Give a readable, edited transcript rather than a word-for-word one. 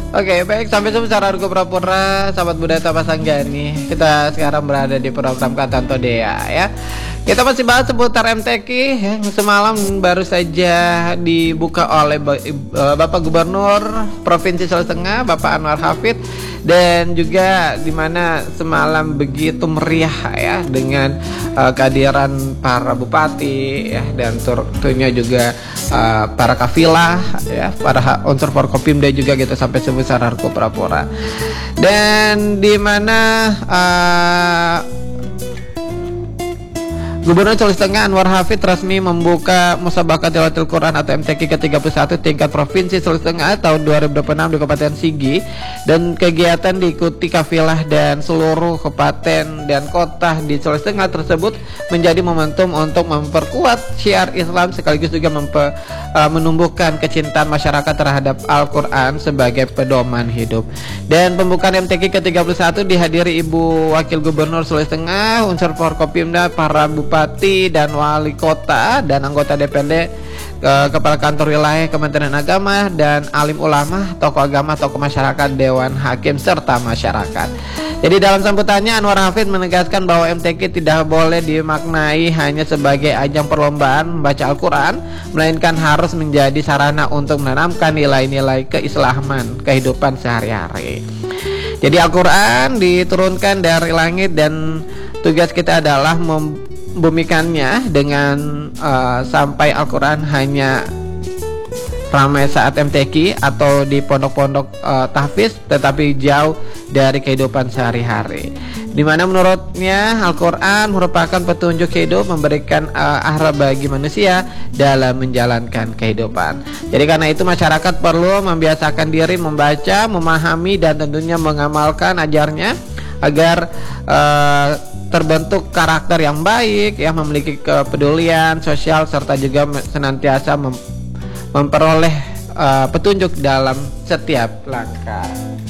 Oke, baik, sampai jumpa secara Argo Prapura, sahabat budaya Tapas Anggani. Kita sekarang berada di program Katanto Dea ya. Kita masih bahas seputar MTQ yang semalam baru saja dibuka oleh Bapak Gubernur Provinsi Sulawesi Tengah, Bapak Anwar Hafid, dan juga dimana semalam begitu meriah ya dengan kehadiran para bupati ya, dan tentunya juga para kafilah ya, para unsur Forkopimda juga gitu sampai sebesar Argo Prapura, dan dimana Gubernur Sulawesi Tengah Anwar Hafid resmi membuka Musabaqah Tilawatil Quran atau MTQ ke-31 tingkat Provinsi Sulawesi Tengah tahun 2026 di Kabupaten Sigi, dan kegiatan diikuti kafilah dan seluruh kabupaten dan kota di Sulawesi Tengah tersebut menjadi momentum untuk memperkuat syiar Islam sekaligus juga menumbuhkan kecintaan masyarakat terhadap Al-Quran sebagai pedoman hidup. Dan pembukaan MTQ ke-31 dihadiri Ibu Wakil Gubernur Sulawesi Tengah, unsur Forkopimda, para bupati dan wali kota dan anggota DPRD, kepala kantor wilayah Kementerian Agama, dan alim ulama, tokoh agama, tokoh masyarakat, dewan hakim serta masyarakat. Jadi dalam sambutannya Anwar Hafid menegaskan bahwa MTQ tidak boleh dimaknai hanya sebagai ajang perlombaan membaca Al-Quran, melainkan harus menjadi sarana untuk menanamkan nilai-nilai keislaman kehidupan sehari-hari. Jadi Al-Quran diturunkan dari langit dan tugas kita adalah membumikannya dengan sampai Al-Quran hanya ramai saat MTQ atau di pondok-pondok tahfiz, tetapi jauh dari kehidupan sehari-hari, dimana menurutnya Al-Quran merupakan petunjuk hidup, memberikan arah bagi manusia dalam menjalankan kehidupan. Jadi karena itu masyarakat perlu membiasakan diri membaca, memahami, dan tentunya mengamalkan ajarnya agar terbentuk karakter yang baik, yang memiliki kepedulian sosial, serta juga senantiasa memperoleh petunjuk dalam setiap langkah.